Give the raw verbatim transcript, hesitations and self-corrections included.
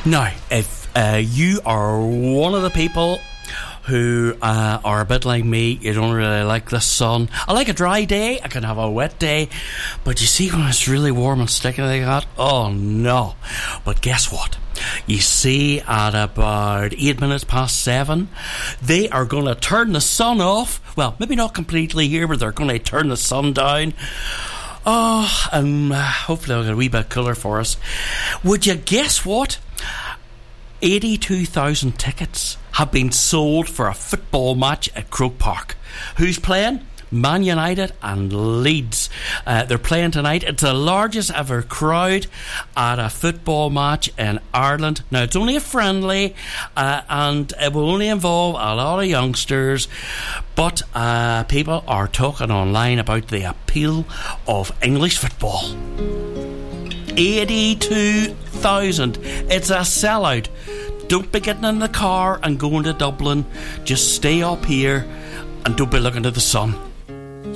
Now, if uh, you are one of the people who uh, are a bit like me, you don't really like the sun. I like a dry day, I can have a wet day, but you see when it's really warm and sticky like that, oh no. But guess what? You see, at about eight minutes past seven, they are going to turn the sun off. Well, maybe not completely here, but they're going to turn the sun down. Oh, and uh, hopefully it'll get a wee bit cooler for us. Would you guess what? eighty-two thousand tickets have been sold for a football match at Croke Park. Who's playing? Man United and Leeds. Uh, they're playing tonight. It's the largest ever crowd at a football match in Ireland. Now, it's only a friendly, uh, and it will only involve a lot of youngsters, but uh, people are talking online about the appeal of English football. eighty-two thousand. It's a sellout. Don't be getting in the car and going to Dublin. Just stay up here and don't be looking at the sun.